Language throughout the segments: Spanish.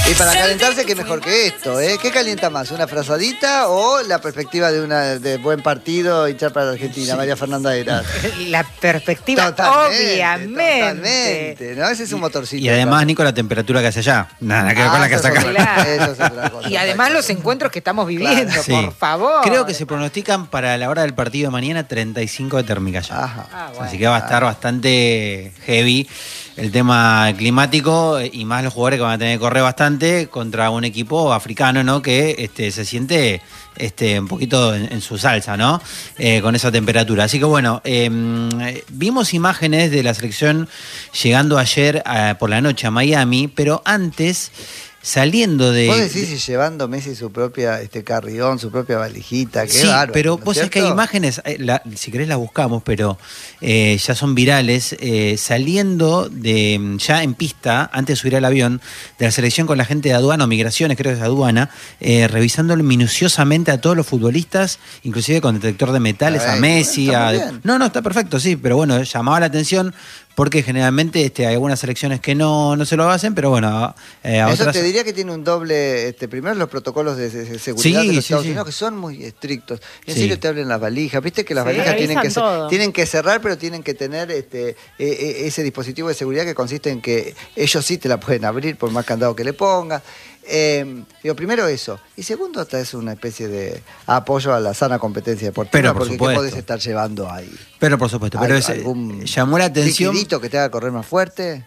Y para calentarse, qué mejor que esto, ¿eh? ¿Qué calienta más? ¿Una frazadita o la perspectiva de buen partido hinchar para la Argentina? Sí. María Fernanda Heras. La perspectiva, obviamente. Totalmente, ¿no? Ese es un motorcito. Y además, claro. Nico, la temperatura que hace allá. Nada que ver con la que hace acá. Claro. Eso es otra cosa. Y además los encuentros que estamos viviendo, claro. Por favor. Creo que se pronostican para la hora del partido de mañana 35 de térmica ya. Ajá. Bueno. Así que va a estar bastante heavy el tema climático y más los jugadores que van a tener que correr bastante contra un equipo africano, ¿no? Que se siente un poquito en su salsa, ¿no? Con esa temperatura. Así que bueno, vimos imágenes de la selección llegando ayer por la noche a Miami, pero antes, saliendo de... Vos decís y llevando Messi su propia carrión, su propia valijita, qué sí, bárbaro, pero ¿no vos sabés que hay imágenes, si querés las buscamos, pero ya son virales, saliendo de ya en pista, antes de subir al avión, de la selección con la gente de aduana o migraciones, creo que es aduana, revisando minuciosamente a todos los futbolistas, inclusive con detector de metales, a Messi, No, está perfecto, sí, pero bueno, llamaba la atención porque generalmente hay algunas selecciones que no se lo hacen, pero bueno, eso otras... te diría que tiene un doble, primero los protocolos de seguridad de los Estados Unidos, que son muy estrictos. En serio te abren las valijas, viste que las valijas tienen que cerrar, pero tienen que tener ese dispositivo de seguridad que consiste en que ellos sí te la pueden abrir por más candado que le pongas. Primero eso. Y segundo, hasta es una especie de apoyo a la sana competencia deportiva. Pero porque ¿qué podés estar llevando ahí? Pero por supuesto. Pero llamó la atención. ¿Un liquidito que te haga correr más fuerte?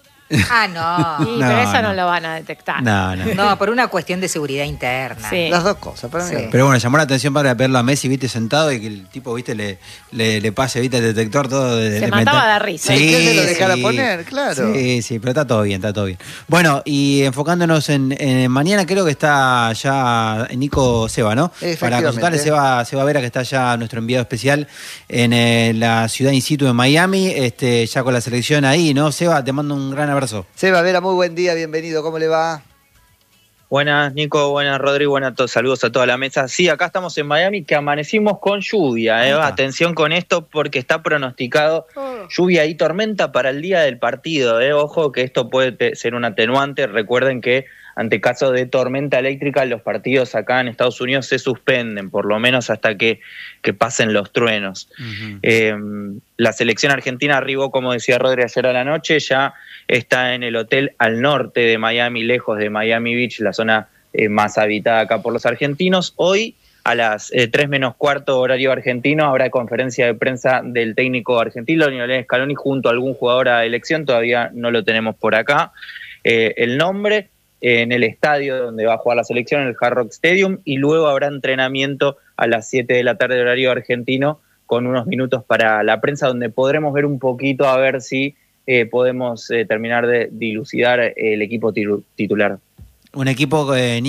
No. Sí, pero eso no lo van a detectar. No, por una cuestión de seguridad interna. Sí. Las dos cosas, para mí. Pero bueno, llamó la atención para verlo a Messi, viste, sentado y que el tipo, viste, le pase, viste, el detector todo. Se mataba de risa. Sí, que lo dejara poner, claro. Sí, pero está todo bien. Bueno, y enfocándonos en mañana, creo que está ya Nico Seba, ¿no? Para consultarle, Seba Vera, que está ya nuestro enviado especial en la ciudad in situ de Miami, ya con la selección ahí, ¿no? Seba, te mando un gran abrazo. Seba Vera, muy buen día, bienvenido, ¿cómo le va? Buenas, Nico, buenas, Rodrigo, buenas a todos, saludos a toda la mesa. Sí, acá estamos en Miami, que amanecimos con lluvia, atención con esto porque está pronosticado lluvia y tormenta para el día del partido, ojo que esto puede ser un atenuante, recuerden que ante caso de tormenta eléctrica los partidos acá en Estados Unidos se suspenden, por lo menos hasta que pasen los truenos. Uh-huh. La selección argentina arribó, como decía Rodri, ayer a la noche, ya está en el hotel al norte de Miami, lejos de Miami Beach, la zona más habitada acá por los argentinos. Hoy, a las 3 menos cuarto horario argentino, habrá conferencia de prensa del técnico argentino, Lionel Scaloni, junto a algún jugador a elección, todavía no lo tenemos por acá. El nombre en el estadio donde va a jugar la selección, en el Hard Rock Stadium, y luego habrá entrenamiento a las 7 de la tarde horario argentino, con unos minutos para la prensa, donde podremos ver un poquito a ver si podemos terminar de dilucidar el equipo titular. Un equipo,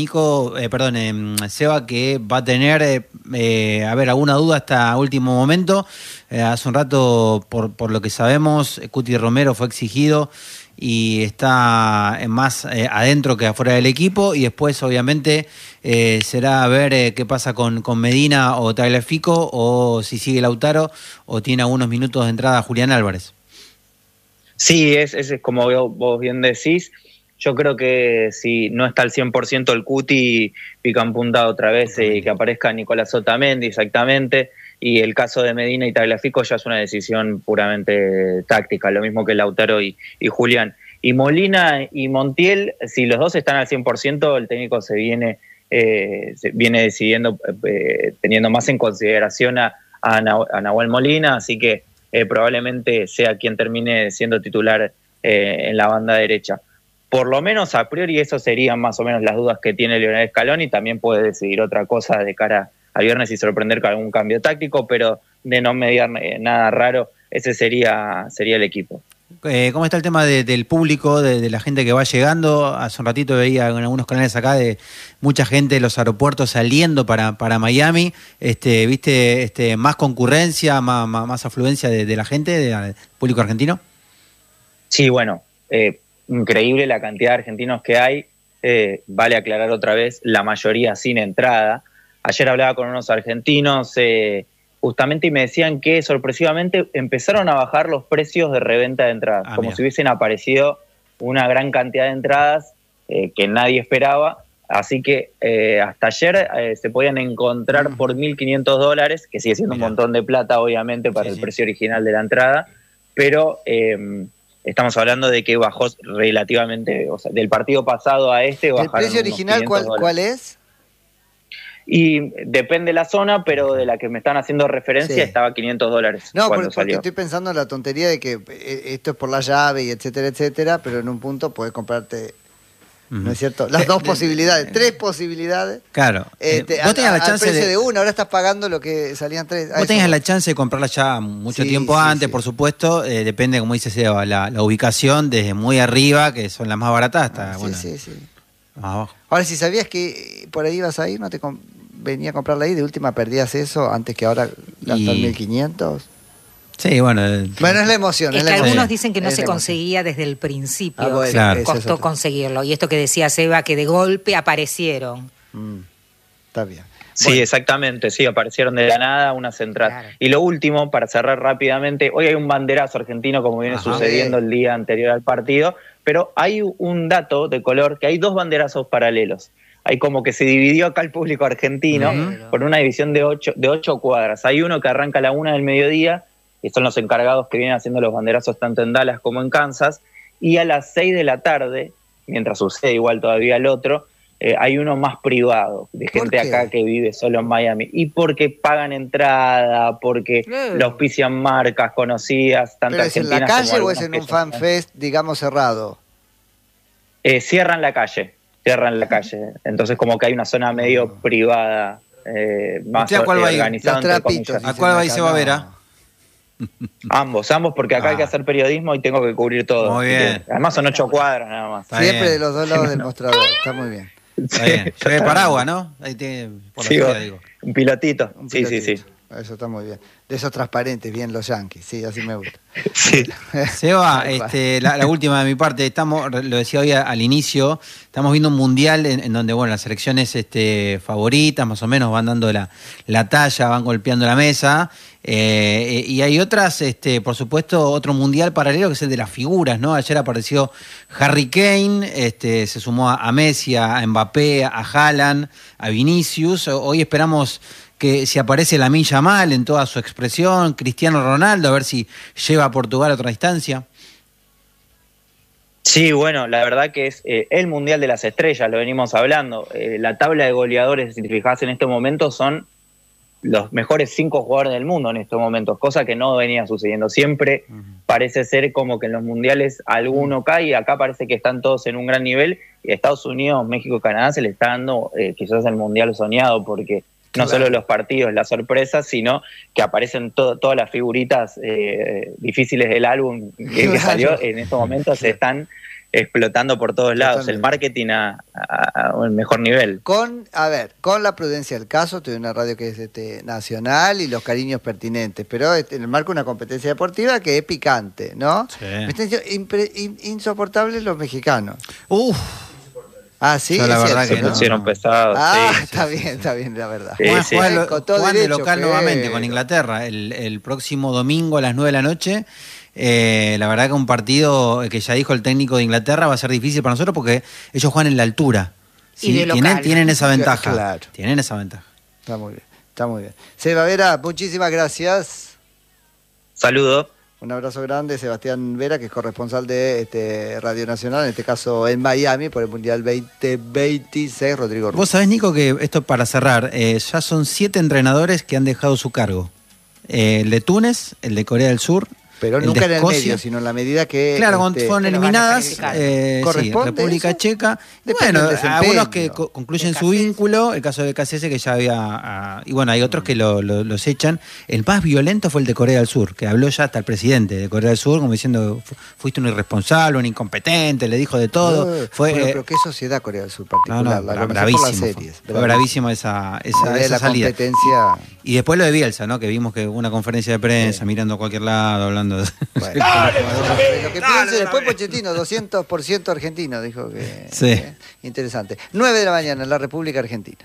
Seba, que va a tener, alguna duda hasta último momento. Hace un rato, por lo que sabemos, Cuti Romero fue exigido y está más adentro que afuera del equipo, y después obviamente será ver qué pasa con Medina o Tagliafico, o si sigue Lautaro o tiene algunos minutos de entrada Julián Álvarez. Sí, es como vos bien decís. Yo creo que si no está al 100% el Cuti, pica en punta otra vez, que aparezca Nicolás Otamendi, exactamente. Y el caso de Medina y Tagliafico ya es una decisión puramente táctica, lo mismo que Lautaro y Julián. Y Molina y Montiel, si los dos están al 100%, el técnico se viene decidiendo, teniendo más en consideración a Nahuel Molina, así que probablemente sea quien termine siendo titular en la banda derecha. Por lo menos a priori eso serían más o menos las dudas que tiene Lionel Scaloni. También puede decidir otra cosa de cara al viernes y sorprender con algún cambio táctico, pero de no mediar nada raro, ese sería el equipo. ¿Cómo está el tema del público, de la gente que va llegando? Hace un ratito veía en algunos canales acá de mucha gente en los aeropuertos saliendo para Miami. ¿Viste más concurrencia, más afluencia de la gente, del público argentino? Sí, bueno, increíble la cantidad de argentinos que hay. Vale aclarar otra vez, la mayoría sin entrada. Ayer hablaba con unos argentinos justamente y me decían que sorpresivamente empezaron a bajar los precios de reventa de entradas, como si hubiesen aparecido una gran cantidad de entradas que nadie esperaba. Así que hasta ayer se podían encontrar por $1.500, que sigue siendo un montón de plata, obviamente, para el precio original de la entrada, pero estamos hablando de que bajó relativamente, o sea, del partido pasado a este bajaron. ¿El precio original cuál es? Y depende de la zona, pero de la que me están haciendo referencia estaba $500. No, porque estoy pensando en la tontería de que esto es por la llave y etcétera, etcétera, pero en un punto podés comprarte... ¿No es cierto? Las dos posibilidades, 3 posibilidades. Vos tenías la chance de una, ahora estás pagando lo que salían 3. Vos tenías la chance de comprarla ya mucho tiempo antes, por supuesto. Depende, como dice Seba, la ubicación, desde muy arriba, que son las más baratas, hasta más abajo. Ahora, si sabías que por ahí ibas a ir, ¿no te venía a comprarla ahí? De última perdías eso antes que ahora gastar 1.500. Sí, bueno. Bueno, es la emoción. Es que algunos dicen que no se conseguía desde el principio. Bueno, claro. Costó conseguirlo. Y esto que decía Seba, que de golpe aparecieron. Está bien. Sí, exactamente. Sí, aparecieron de la nada una central. Claro. Y lo último, para cerrar rápidamente, hoy hay un banderazo argentino, como viene sucediendo el día anterior al partido, pero hay un dato de color, que hay 2 banderazos paralelos. Hay como que se dividió acá el público argentino por una división de 8 cuadras. Hay uno que arranca a la 1 del mediodía, que son los encargados que vienen haciendo los banderazos tanto en Dallas como en Kansas, y a las 6 de la tarde, mientras sucede igual todavía el otro, hay uno más privado, de gente acá que vive solo en Miami. Y porque pagan entrada, porque le auspician marcas conocidas, tanto argentinas como argentinas. ¿Pero es en la calle o es en un fan fest, digamos, cerrado? Cierran la calle. Entonces como que hay una zona medio privada, más organizada. ¿A cuál va y se va a ver? Ambos, porque acá hay que hacer periodismo y tengo que cubrir todo. Muy bien. Además son 8 cuadras nada más. Siempre de los dos lados del mostrador, está muy bien. Está bien. Lleve paraguas, ¿no? Ahí tiene, por la ciudad, digo. Un pilotito. Sí. Eso está muy bien. De esos transparentes, bien los yanquis. Sí, así me gusta. Sí. Seba, la última de mi parte. Lo decía hoy al inicio, estamos viendo un mundial en donde, bueno, las selecciones favoritas más o menos van dando la talla, van golpeando la mesa. Y hay otras, por supuesto, otro mundial paralelo que es el de las figuras, ¿no? Ayer apareció Harry Kane, se sumó a Messi, a Mbappé, a Haaland, a Vinicius. Hoy esperamos que si aparece Lamine Yamal en toda su expresión, Cristiano Ronaldo, a ver si lleva a Portugal a otra distancia. Sí, bueno, la verdad que es el Mundial de las Estrellas, lo venimos hablando. La tabla de goleadores, si te fijas en este momento, son los mejores 5 jugadores del mundo en estos momentos, cosa que no venía sucediendo. Siempre parece ser como que en los mundiales alguno cae, y acá parece que están todos en un gran nivel. Y a Estados Unidos, México, Canadá se le está dando quizás el mundial soñado, porque no solo los partidos, las sorpresas, sino que aparecen todas las figuritas difíciles del álbum que salió. En estos momentos se están explotando por todos lados. El marketing a un mejor nivel. Con la prudencia del caso, tuve una radio que es nacional y los cariños pertinentes, pero en el marco de una competencia deportiva que es picante, ¿no? Sí. Me están diciendo insoportables los mexicanos. Sí, la verdad que se pusieron pesados. Está bien, la verdad. Juan de local nuevamente con Inglaterra el próximo domingo a las 9 de la noche. La verdad que un partido que ya dijo el técnico de Inglaterra va a ser difícil para nosotros porque ellos juegan en la altura. ¿Sí? Tienen esa ventaja. Claro. Tienen esa ventaja. Está muy bien. Seba Vera, muchísimas gracias. Saludo. Un abrazo grande, Sebastián Vera, que es corresponsal de Radio Nacional, en este caso en Miami, por el Mundial 2026, Rodrigo Ruz. Vos sabés, Nico, que esto para cerrar, ya son 7 entrenadores que han dejado su cargo. El de Túnez, el de Corea del Sur, pero nunca en el medio, sino en la medida que... Claro, cuando fueron eliminadas, República Checa. Bueno, algunos que concluyen su vínculo, el caso de KCS que ya había... y bueno, hay otros que los echan. El más violento fue el de Corea del Sur, que habló ya hasta el presidente de Corea del Sur, como diciendo, fuiste un irresponsable, un incompetente, le dijo de todo. Pero ¿qué sociedad Corea del Sur particular? Bravísimo. Fue bravísima esa salida. Competencia. Y después lo de Bielsa, ¿no? Que vimos que una conferencia de prensa, mirando a cualquier lado, hablando de... Bueno, lo que piense después Pochettino, 200% argentino, dijo que... Sí. Interesante. 9 de la mañana en la República Argentina.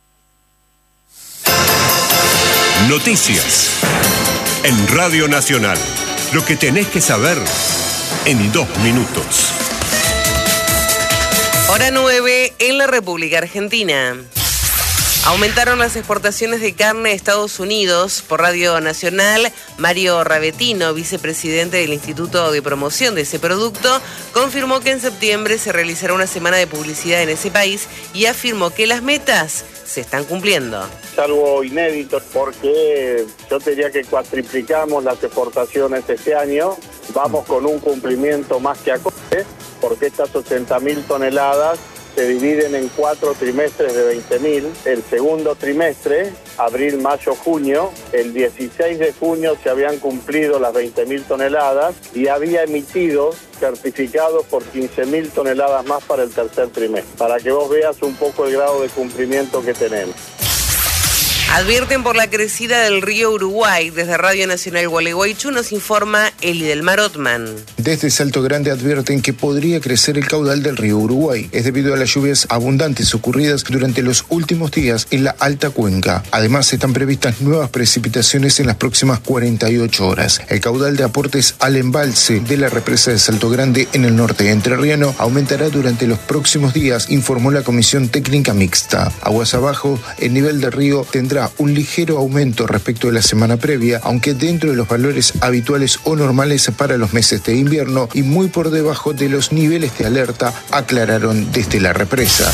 Noticias en Radio Nacional. Lo que tenés que saber en 2 minutos. Hora 9 en la República Argentina. Aumentaron las exportaciones de carne a Estados Unidos. Por Radio Nacional, Mario Ravetino, vicepresidente del Instituto de Promoción de ese producto, confirmó que en septiembre se realizará una semana de publicidad en ese país y afirmó que las metas se están cumpliendo. Es algo inédito porque yo te diría que cuatriplicamos las exportaciones este año. Vamos con un cumplimiento más que acorde, porque estas 80.000 toneladas se dividen en 4 trimestres de 20.000. El segundo trimestre, abril, mayo, junio, el 16 de junio se habían cumplido las 20.000 toneladas y había emitido certificados por 15.000 toneladas más para el tercer trimestre, para que vos veas un poco el grado de cumplimiento que tenemos. Advierten por la crecida del río Uruguay. Desde Radio Nacional Gualeguaychú nos informa Elidelmar Otman. Desde Salto Grande advierten que podría crecer el caudal del río Uruguay. Es debido a las lluvias abundantes ocurridas durante los últimos días en la alta cuenca. Además, están previstas nuevas precipitaciones en las próximas 48 horas. El caudal de aportes al embalse de la represa de Salto Grande en el norte entrerriano aumentará durante los próximos días, informó la Comisión Técnica Mixta. Aguas abajo, el nivel del río tendrá un ligero aumento respecto de la semana previa, aunque dentro de los valores habituales o normales para los meses de invierno y muy por debajo de los niveles de alerta, aclararon desde la represa.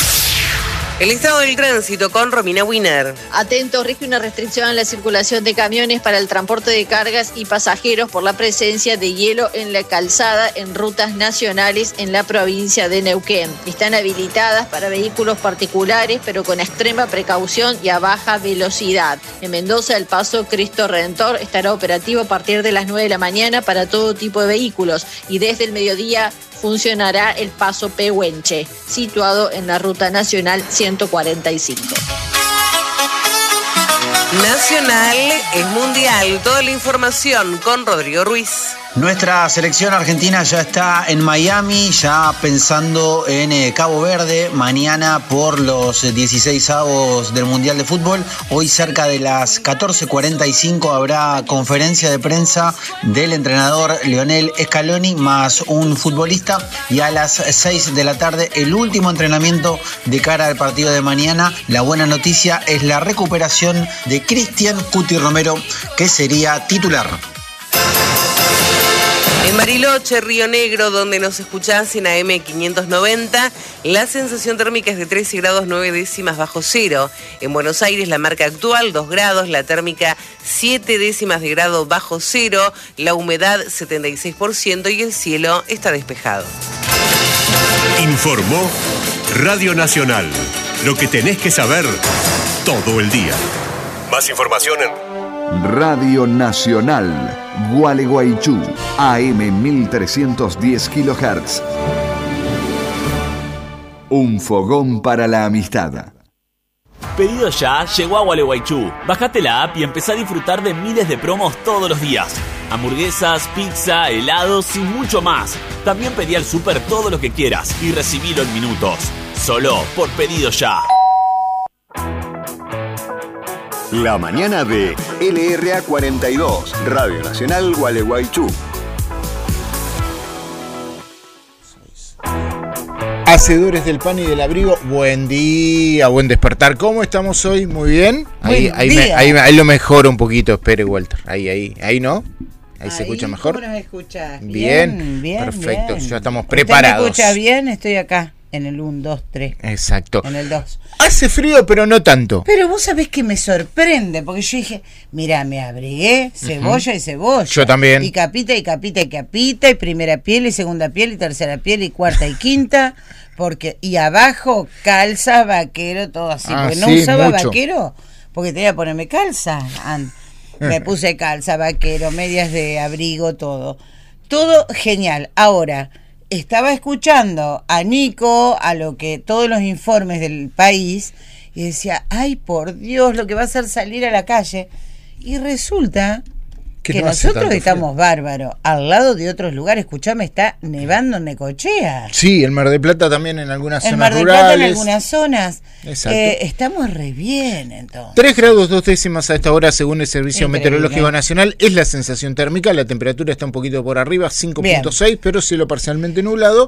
El estado del tránsito con Romina Wiener. Atento, rige una restricción en la circulación de camiones para el transporte de cargas y pasajeros por la presencia de hielo en la calzada en rutas nacionales en la provincia de Neuquén. Están habilitadas para vehículos particulares, pero con extrema precaución y a baja velocidad. En Mendoza, el paso Cristo Redentor estará operativo a partir de las 9 de la mañana para todo tipo de vehículos y desde el mediodía funcionará el paso Pehuenche, situado en la ruta nacional 145. Nacional es mundial. Toda la información con Rodrigo Ruiz. Nuestra selección argentina ya está en Miami, ya pensando en Cabo Verde, mañana por los 16avos del Mundial de Fútbol. Hoy cerca de las 14:45 habrá conferencia de prensa del entrenador Lionel Scaloni más un futbolista y a las 6 de la tarde el último entrenamiento de cara al partido de mañana. La buena noticia es la recuperación de Cristian Cuti Romero, que sería titular. En Bariloche, Río Negro, donde nos escuchás en AM 590, la sensación térmica es de 13 grados 9 décimas bajo cero. En Buenos Aires, la marca actual 2 grados, la térmica 7 décimas de grado bajo cero, la humedad 76% y el cielo está despejado. Informó Radio Nacional. Lo que tenés que saber todo el día. Más información en Radio Nacional, Gualeguaychú, AM 1310 kHz. Un fogón para la amistad. Pedido Ya llegó a Gualeguaychú. Bajate la app y empezá a disfrutar de miles de promos todos los días. Hamburguesas, pizza, helados y mucho más. También pedí al súper todo lo que quieras y recibilo en minutos. Solo por Pedido Ya. La mañana de LRA 42, Radio Nacional Gualeguaychú. Hacedores del pan y del abrigo, buen día, buen despertar. ¿Cómo estamos hoy? Muy bien. Ahí lo mejoro un poquito, espere, Walter. Ahí no. Ahí se escucha mejor. ¿Cómo nos escuchas? Bien. Perfecto, bien. Ya estamos preparados. ¿Usted me escucha bien? Estoy acá. En el 1, 2, 3. Exacto. En el 2. Hace frío, pero no tanto. Pero vos sabés que me sorprende, porque yo dije, mira, me abrigué, cebolla y cebolla. Yo también. Y capita, y primera piel, y segunda piel, y tercera piel, y cuarta y quinta, y abajo calza, vaquero, todo así. Porque no usaba mucho vaquero, porque tenía que ponerme calza. Me puse calza, vaquero, medias de abrigo, todo. Todo genial. Ahora, estaba escuchando a Nico, todos los informes del país, y decía, ay, por Dios, lo que va a hacer salir a la calle. Y resulta que no nosotros estamos bárbaros, al lado de otros lugares. Escuchame, está nevando en Necochea. Sí, en Mar del Plata también en algunas zonas rurales. En Mar del Plata en algunas zonas. Exacto. Estamos re bien, entonces. 3 grados 2 décimas a esta hora, según el Servicio Meteorológico Nacional. Es la sensación térmica, la temperatura está un poquito por arriba, 5.6, pero cielo parcialmente nublado.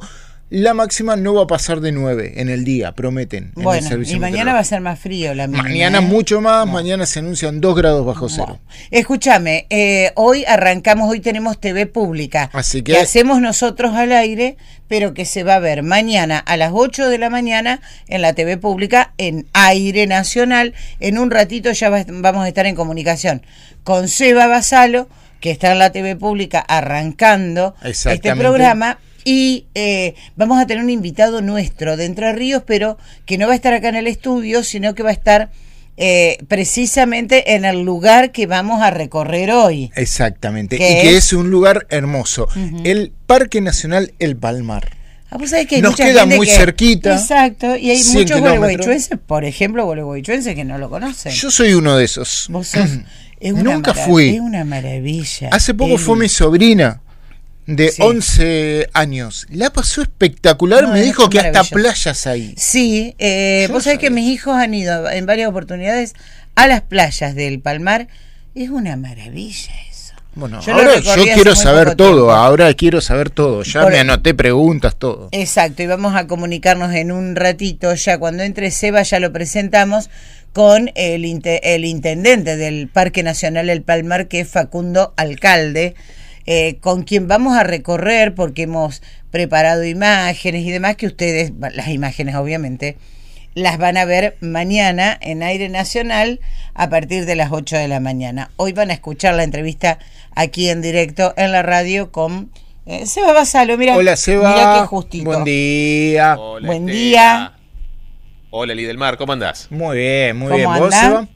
La máxima no va a pasar de 9 en el día, prometen. Bueno, y mañana va a ser más frío la mínima. Mañana mucho más, mañana se anuncian 2 grados bajo cero. Escúchame, hoy arrancamos, hoy tenemos TV pública. Así que hacemos nosotros al aire, pero que se va a ver mañana a las 8 de la mañana en la TV pública, en Aire Nacional. En un ratito ya vamos a estar en comunicación con Seba Basalo, que está en la TV pública arrancando este programa. Y vamos a tener un invitado nuestro de Entre Ríos, pero que no va a estar acá en el estudio, sino que va a estar precisamente en el lugar que vamos a recorrer hoy. Exactamente, que es un lugar hermoso, el Parque Nacional El Palmar. Vos sabés que hay nos mucha queda gente muy cerquita. Exacto, y hay muchos gualeguaychuenses, por ejemplo, gualeguaychuenses que no lo conocen. Yo soy uno de esos. Vos sos, nunca fui. Es una maravilla. Hace poco fue mi sobrina de 11 años. La pasó espectacular, me dijo que hasta playas hay. Sí, vos sabés que mis hijos han ido en varias oportunidades a las playas del Palmar. Es una maravilla eso. Bueno, ahora yo quiero saber todo, ya me anoté preguntas, todo. Exacto, y vamos a comunicarnos en un ratito, ya cuando entre Seba ya lo presentamos con el intendente del Parque Nacional El Palmar, que es Facundo Alcalde, con quien vamos a recorrer, porque hemos preparado imágenes y demás, que ustedes, las imágenes obviamente, las van a ver mañana en Aire Nacional a partir de las 8 de la mañana. Hoy van a escuchar la entrevista aquí en directo en la radio con Seba Basalo. Mira, hola Seba, mirá qué justito. Buen día. Hola, buen día. Hola Lidelmar, ¿cómo andás? Muy bien, muy bien. ¿Vos, Seba?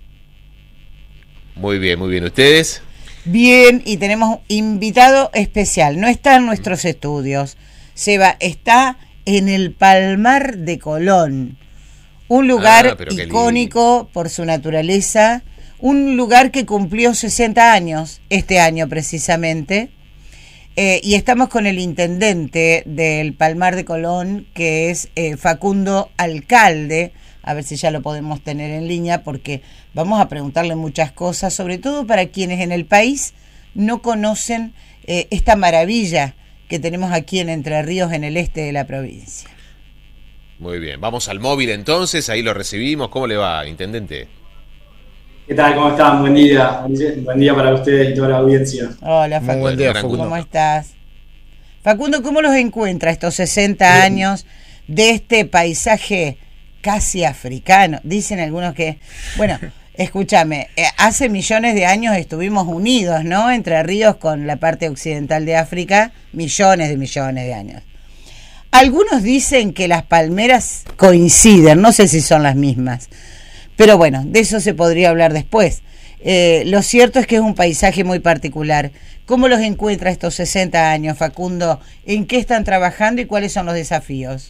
Muy bien, ¿ustedes? Bien, y tenemos invitado especial. No está en nuestros estudios. Seba está en el Palmar de Colón. Un lugar icónico por su naturaleza. Un lugar que cumplió 60 años este año precisamente. Y estamos con el intendente del Palmar de Colón, que es Facundo Alcalde. A ver si ya lo podemos tener en línea, porque vamos a preguntarle muchas cosas, sobre todo para quienes en el país no conocen esta maravilla que tenemos aquí en Entre Ríos, en el este de la provincia. Muy bien, vamos al móvil entonces, ahí lo recibimos. ¿Cómo le va, intendente? ¿Qué tal? ¿Cómo están? Buen día. Buen día para ustedes y toda la audiencia. Hola, Facundo. Buen día, Facundo. ¿Cómo estás? Facundo, ¿cómo los encuentra estos 60 años de este paisaje casi africano? Dicen algunos que... Bueno, escúchame, hace millones de años estuvimos unidos, ¿no? Entre Ríos con la parte occidental de África, millones de años. Algunos dicen que las palmeras coinciden, no sé si son las mismas, pero bueno, de eso se podría hablar después. Lo cierto es que es un paisaje muy particular. ¿Cómo los encuentra estos 60 años, Facundo? ¿En qué están trabajando y cuáles son los desafíos?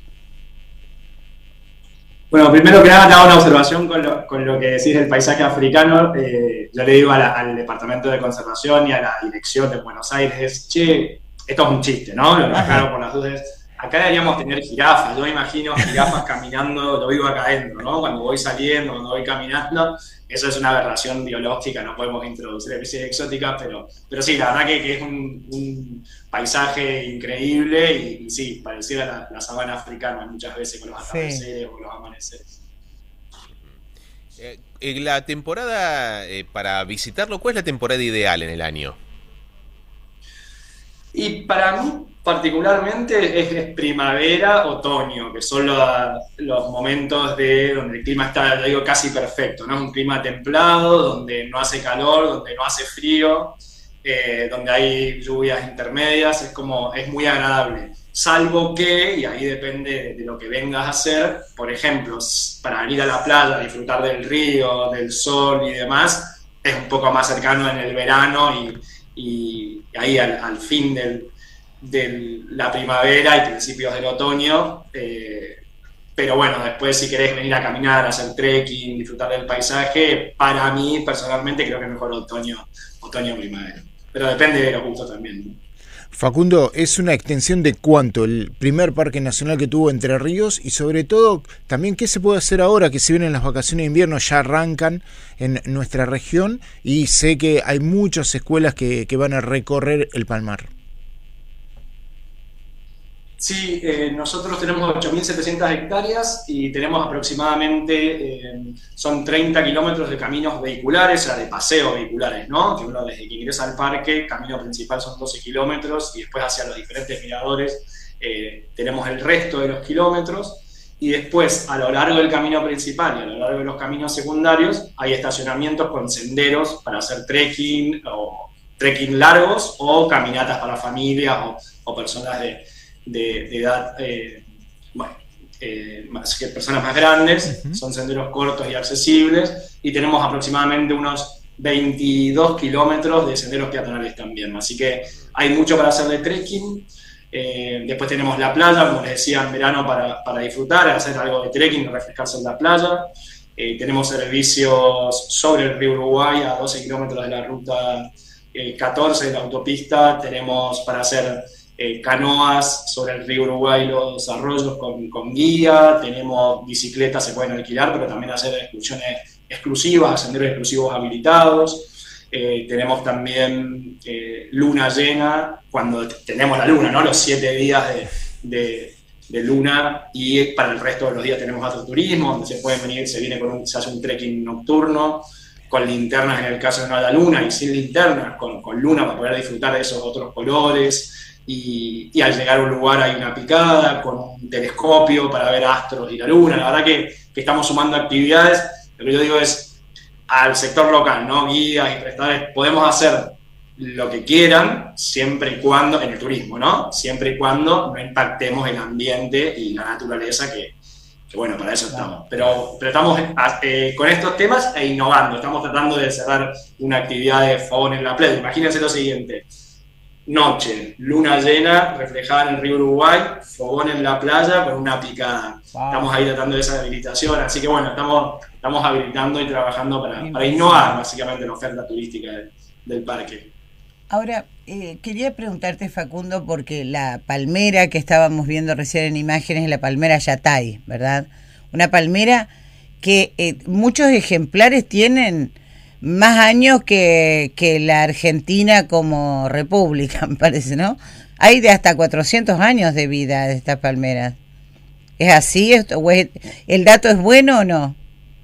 Bueno, primero que nada te hago una observación con lo que decís del paisaje africano. Yo le digo al Departamento de Conservación y a la Dirección de Buenos Aires, che, esto es un chiste, ¿no? Lo aclaro por las dudas. Acá deberíamos tener jirafas. Yo me imagino jirafas caminando, lo vivo acá adentro, ¿no? Cuando voy saliendo, cuando voy caminando. Eso es una aberración biológica, no podemos introducir especies exóticas, pero sí, la verdad que es un paisaje increíble y sí, pareciera la sabana africana muchas veces con los atardeceres o los amaneceres. La temporada para visitarlo, ¿cuál es la temporada ideal en el año? Y para mí particularmente es primavera, otoño, que son los momentos donde el clima está, yo digo, casi perfecto, ¿no? Es un clima templado, donde no hace calor, donde no hace frío, donde hay lluvias intermedias, es muy agradable. Salvo que, y ahí depende de lo que vengas a hacer, por ejemplo, para ir a la playa, disfrutar del río, del sol y demás, es un poco más cercano en el verano y ahí al fin de la primavera y principios del otoño, pero bueno, después si querés venir a caminar, hacer trekking, disfrutar del paisaje, para mí personalmente creo que es mejor otoño o primavera, pero depende de los gustos también, ¿no? Facundo, ¿es una extensión de cuánto el primer parque nacional que tuvo Entre Ríos? Y sobre todo, también, ¿qué se puede hacer ahora que se vienen las vacaciones de invierno? Ya arrancan en nuestra región y sé que hay muchas escuelas que van a recorrer el Palmar. Sí, nosotros tenemos 8.700 hectáreas y tenemos aproximadamente, son 30 kilómetros de caminos vehiculares, o sea, de paseo vehiculares, ¿no? Que uno desde que ingresa al parque, camino principal son 12 kilómetros y después hacia los diferentes miradores tenemos el resto de los kilómetros. Y después, a lo largo del camino principal y a lo largo de los caminos secundarios, hay estacionamientos con senderos para hacer trekking o trekking largos o caminatas para familias o personas de edad, personas más grandes. Son senderos cortos y accesibles, y tenemos aproximadamente unos 22 kilómetros de senderos peatonales también, así que hay mucho para hacer de trekking. Después tenemos la playa, como les decía, en verano para disfrutar, hacer algo de trekking, refrescarse en la playa. Tenemos servicios sobre el río Uruguay a 12 kilómetros de la ruta 14 de la autopista. Tenemos para hacer canoas sobre el río Uruguay, los arroyos con guía. Tenemos bicicletas, se pueden alquilar, pero también hacer excursiones exclusivas, senderos exclusivos habilitados. Tenemos también luna llena, cuando tenemos la luna, ¿no? Los 7 días de luna, y para el resto de los días tenemos astroturismo, donde se pueden venir, se hace un trekking nocturno, con linternas en el caso de no haya luna, y sin linternas, con luna, para poder disfrutar de esos otros colores. Y al llegar a un lugar hay una picada con un telescopio para ver astros y la luna. La verdad que estamos sumando actividades. Lo que yo digo es, al sector local, ¿no? Guías y prestadores, podemos hacer lo que quieran, siempre y cuando, en el turismo, ¿no? Siempre y cuando no impactemos el ambiente y la naturaleza, que bueno, para eso estamos. Pero estamos con estos temas e innovando. Estamos tratando de cerrar una actividad de fogón en la playa. Imagínense lo siguiente: noche, luna llena, reflejada en el río Uruguay, fogón en la playa con una picada. Estamos ahí tratando de esa habilitación, así que bueno, estamos habilitando y trabajando para innovar básicamente la oferta turística del parque. Ahora, quería preguntarte, Facundo, porque la palmera que estábamos viendo recién en imágenes es la palmera Yatay, ¿verdad? Una palmera que muchos ejemplares tienen más años que la Argentina como república, me parece, ¿no? Hay de hasta 400 años de vida de estas palmeras. ¿Es así? ¿El dato es bueno o no?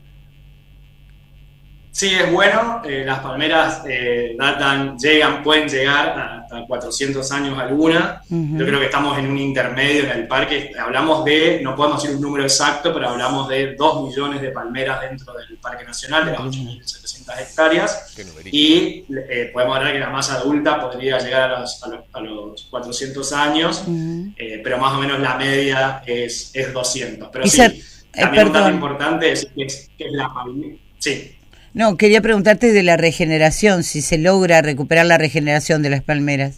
Sí, es bueno. Las palmeras pueden llegar hasta 400 años alguna. Yo creo que estamos en un intermedio en el parque. Hablamos no podemos decir un número exacto, pero hablamos de 2 millones de palmeras dentro del Parque Nacional, de las 8.700 hectáreas. Y podemos hablar que la masa adulta podría llegar a los 400 años, pero más o menos la media es 200. Pero sí, también un dato importante es que es la palmera. Sí. No, quería preguntarte de la regeneración, si se logra recuperar la regeneración de las palmeras.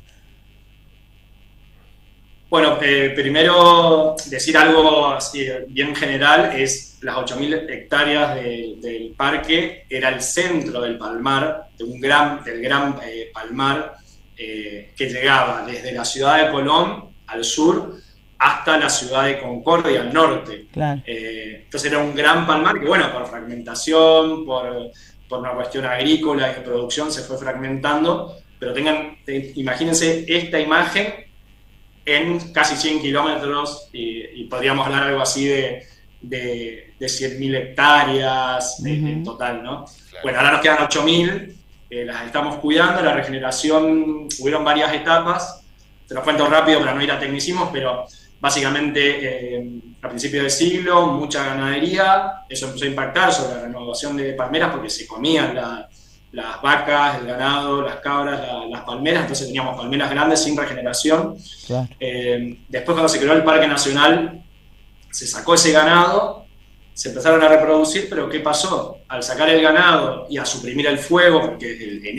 Bueno, primero decir algo así bien general, es las 8.000 hectáreas del parque, era el centro del palmar, del gran palmar, que llegaba desde la ciudad de Colón al sur hasta la ciudad de Concordia al norte. Claro. Entonces era un gran palmar que, bueno, por fragmentación, por una cuestión agrícola y de producción se fue fragmentando, pero imagínense esta imagen en casi 100 kilómetros y podríamos hablar algo así de 100.000 hectáreas en total, ¿no? Claro. Bueno, ahora nos quedan 8.000, las estamos cuidando. La regeneración, hubieron varias etapas, te lo cuento rápido para no ir a tecnicismos, pero básicamente a principios del siglo mucha ganadería, eso empezó a impactar sobre la renovación de palmeras porque se comían las vacas, el ganado, las cabras, las palmeras, entonces teníamos palmeras grandes sin regeneración. Claro. Después, cuando se creó el Parque Nacional, se sacó ese ganado, se empezaron a reproducir, pero ¿qué pasó? Al sacar el ganado y a suprimir el fuego, porque en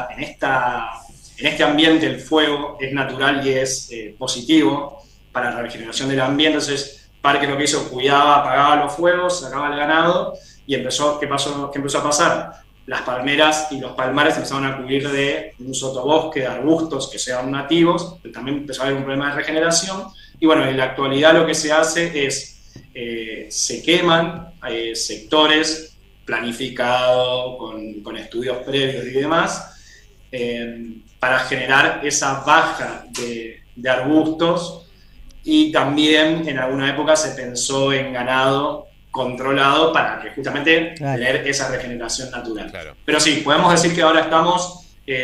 este ambiente el fuego es natural y es positivo para la regeneración del ambiente, entonces Parque lo que hizo, cuidaba, apagaba los fuegos, sacaba el ganado, y ¿qué empezó a pasar? Las palmeras y los palmares empezaron a cubrir de un sotobosque, de arbustos que sean nativos, pero también empezó a haber un problema de regeneración, y bueno, en la actualidad lo que se hace es, se queman sectores planificados, con estudios previos y demás, para generar esa baja de arbustos, y también en alguna época se pensó en ganado controlado para que justamente tener esa regeneración natural. Claro. Pero sí, podemos decir que ahora estamos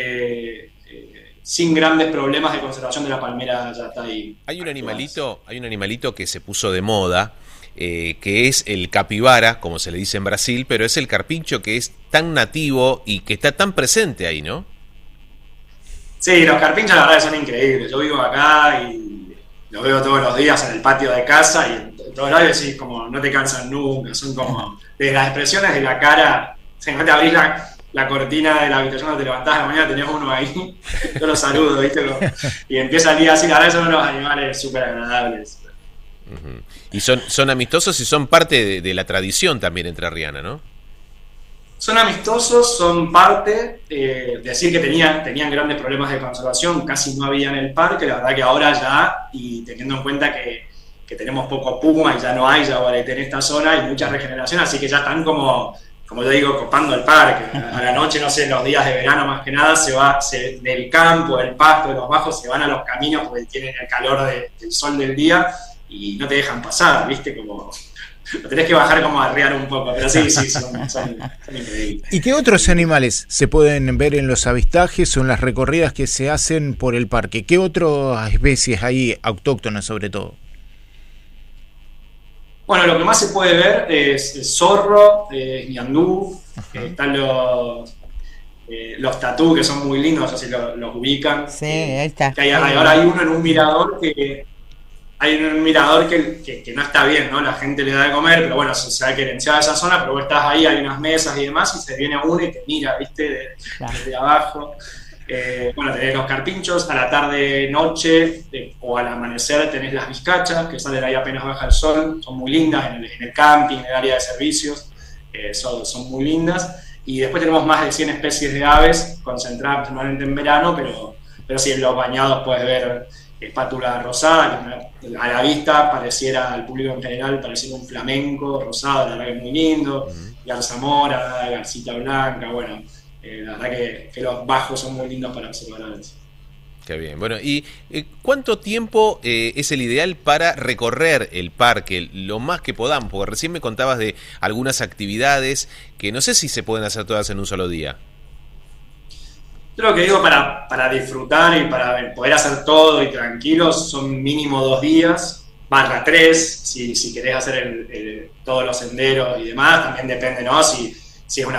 sin grandes problemas de conservación de la palmera yatay. Hay un animalito que se puso de moda, que es el capibara, como se le dice en Brasil, pero es el carpincho que es tan nativo y que está tan presente ahí, ¿no? Sí, los carpinchos la verdad son increíbles. Yo vivo acá y los veo todos los días en el patio de casa y en todos lados decís como no te cansan nunca, son como desde las expresiones de la cara, no te abrís la cortina de la habitación cuando te levantás a la mañana, tenés uno ahí, yo lo saludo, ¿viste? Y empieza el día así, la verdad son unos animales súper agradables. Uh-huh. Y son amistosos y son parte de la tradición también entrerriana, ¿no? Son amistosos, son parte, decir que tenían grandes problemas de conservación, casi no había en el parque, la verdad que ahora ya, y teniendo en cuenta que tenemos poco puma y ya no hay yaguareté en esta zona, hay mucha regeneración, así que ya están como yo digo, copando el parque. A la noche, no sé, en los días de verano más que nada, del campo, del pasto, de los bajos, se van a los caminos porque tienen el calor del sol del día y no te dejan pasar, ¿viste? Como lo tenés que bajar como a arrear un poco, pero sí, son increíbles. ¿Y qué otros animales se pueden ver en los avistajes o en las recorridas que se hacen por el parque? ¿Qué otras especies hay autóctonas sobre todo? Bueno, lo que más se puede ver es el zorro, ñandú, están los tatú, que son muy lindos, no sé si los ubican. Sí, ahí está. Ahora hay uno en un mirador que no está bien, ¿no? La gente le da de comer, pero bueno, se ha querenciado esa zona, pero vos estás ahí, hay unas mesas y demás, y se viene uno y te mira, ¿viste? Desde abajo. Bueno, tenés los carpinchos, a la tarde, noche o al amanecer tenés las vizcachas, que salen ahí apenas baja el sol, son muy lindas en el camping, en el área de servicios, son muy lindas. Y después tenemos más de 100 especies de aves, concentradas principalmente en verano, pero sí, en los bañados puedes ver espátula rosada, que a la vista pareciera, al público en general, pareciera un flamenco rosado, la verdad que es muy lindo, garza mora, garcita blanca, bueno. La verdad que los bajos son muy lindos para observar aves. Qué bien. Bueno, ¿y cuánto tiempo es el ideal para recorrer el parque? Lo más que podamos, porque recién me contabas de algunas actividades que no sé si se pueden hacer todas en un solo día. Yo lo que digo para disfrutar y para poder hacer todo y tranquilos son mínimo 2 días, /3, si querés hacer todos los senderos y demás, también depende, ¿no? Si es una